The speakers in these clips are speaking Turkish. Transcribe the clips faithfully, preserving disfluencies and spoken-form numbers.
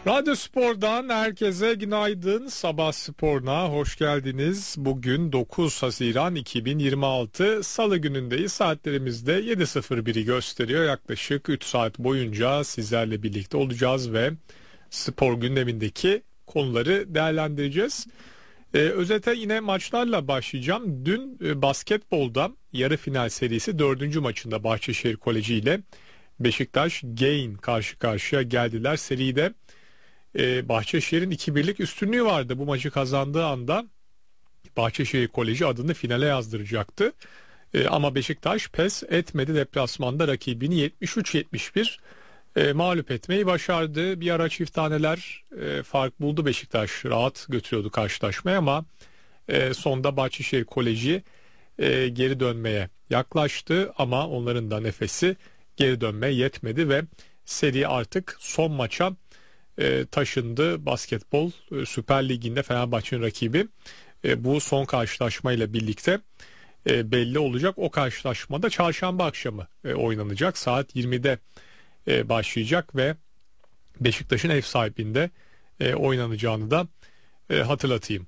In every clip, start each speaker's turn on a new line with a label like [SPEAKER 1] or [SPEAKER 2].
[SPEAKER 1] Radyo Spor'dan herkese günaydın. Sabah Spor'una hoş geldiniz. Bugün dokuz Haziran iki bin yirmi altı Salı günündeyiz. Saatlerimizde yedi sıfır biri gösteriyor. Yaklaşık üç saat boyunca sizlerle birlikte olacağız ve spor gündemindeki konuları değerlendireceğiz. Ee, özete yine maçlarla başlayacağım. Dün e, basketbolda yarı final serisi dördüncü maçında Bahçeşehir Koleji ile Beşiktaş Gain karşı karşıya geldiler. Seride Ee, Bahçeşehir'in iki birlik üstünlüğü vardı. Bu maçı kazandığı anda Bahçeşehir Koleji adını finale yazdıracaktı. Ee, ama Beşiktaş pes etmedi. Deplasmanda rakibini yetmiş üç yetmiş bir e, mağlup etmeyi başardı. Bir ara çift taneler e, fark buldu Beşiktaş. Rahat götürüyordu karşılaşmayı ama e, sonda Bahçeşehir Koleji e, geri dönmeye yaklaştı. Ama onların da nefesi geri dönmeye yetmedi ve seri artık son maça E, taşındı. Basketbol e, Süper Ligi'nde Fenerbahçe'nin rakibi e, bu son karşılaşmayla birlikte e, belli olacak. O karşılaşmada çarşamba akşamı e, oynanacak. Saat yirmide e, başlayacak ve Beşiktaş'ın ev sahipliğinde e, oynanacağını da e, hatırlatayım.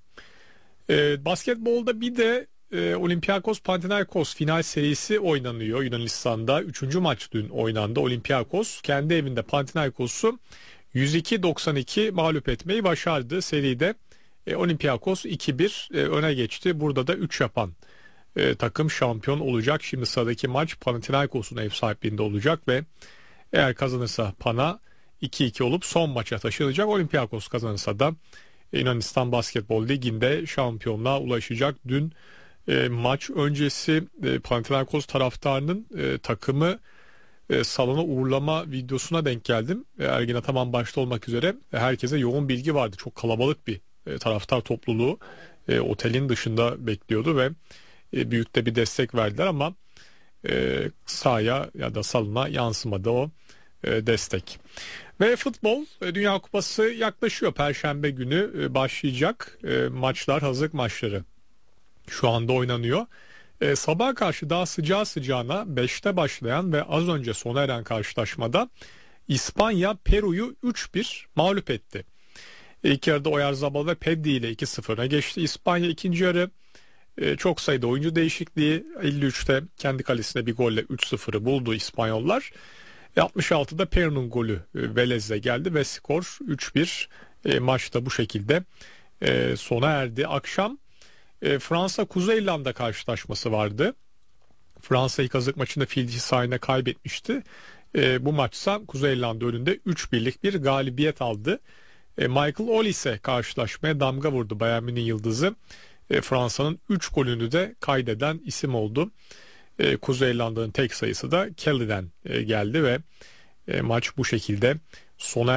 [SPEAKER 1] E, basketbolda bir de e, Olympiakos Panathinaikos final serisi oynanıyor Yunanistan'da. Üçüncü maç dün oynandı. Olympiakos kendi evinde Panathinaikos'u yüz iki doksan iki mağlup etmeyi başardı seride. E, Olympiakos iki bir e, öne geçti. Burada da üç yapan e, takım şampiyon olacak. Şimdi sıradaki maç Panathinaikos'un ev sahipliğinde olacak ve eğer kazanırsa Pana iki iki olup son maça taşınacak. Olympiakos kazanırsa da Yunanistan Basketbol Ligi'nde şampiyonluğa ulaşacak. Dün e, maç öncesi e, Panathinaikos taraftarının e, takımı E, salona uğurlama videosuna denk geldim. E, Ergin Ataman başta olmak üzere e, herkese yoğun bilgi vardı. Çok kalabalık bir e, taraftar topluluğu e, otelin dışında bekliyordu ve e, büyük de bir destek verdiler ama e, sahaya ya da salona yansımadı o e, destek. Ve futbol e, Dünya Kupası yaklaşıyor. Perşembe günü e, başlayacak e, maçlar, hazırlık maçları şu anda oynanıyor. E, sabaha karşı daha sıcağı sıcağına beşte başlayan ve az önce sona eren karşılaşmada İspanya Peru'yu üç bir mağlup etti. İlk yarıda Oyarzabal ve Pedri ile iki sıfıra geçti. İspanya ikinci yarı e, çok sayıda oyuncu değişikliği, elli üçte kendi kalesine bir golle üç sıfırı buldu İspanyollar. E, altmış altıda Peru'nun golü e, Velez'le geldi ve skor üç bir. E, maçta bu şekilde e, sona erdi. Akşam E, Fransa Kuzey İrlanda karşılaşması vardı. Fransa ilk hazırlık maçında fil dişi sahine kaybetmişti. E, bu maçsa Kuzey İrlanda önünde üç birlik bir galibiyet aldı. E, Michael Olise karşılaşmaya damga vurdu. Bayern Münih yıldızı e, Fransa'nın üç golünü de kaydeden isim oldu. E, Kuzey İrlanda'nın tek sayısı da Kelly'den e, geldi ve e, maç bu şekilde sona